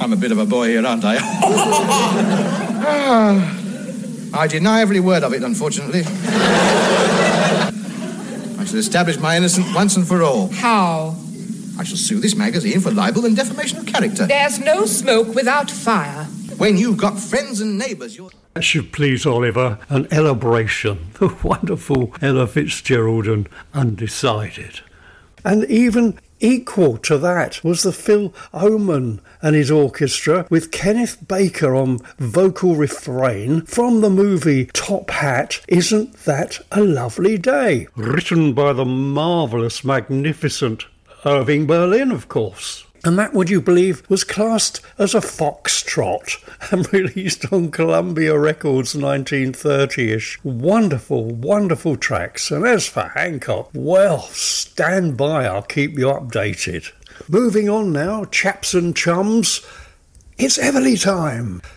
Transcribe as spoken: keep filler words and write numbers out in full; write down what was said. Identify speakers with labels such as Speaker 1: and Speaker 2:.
Speaker 1: I'm a bit of a boy here, aren't I? ah, I deny every word of it, unfortunately. I shall establish my innocence once and for all.
Speaker 2: How?
Speaker 1: I shall sue this magazine for libel and defamation of character.
Speaker 2: There's no smoke without fire.
Speaker 1: When you've got friends and neighbours, you're...
Speaker 3: That should please Oliver, an elaboration. The wonderful Ella Fitzgerald and Undecided. And even equal to that was the Phil Oman and his orchestra with Kenneth Baker on vocal refrain from the movie Top Hat, Isn't That a Lovely Day? Written by the marvellous, magnificent Irving Berlin, of course. And that, would you believe, was classed as a foxtrot and released on Columbia Records nineteen thirty-ish. Wonderful, wonderful tracks. And as for Hancock, well, stand by, I'll keep you updated. Moving on now, chaps and chums, it's Everly time.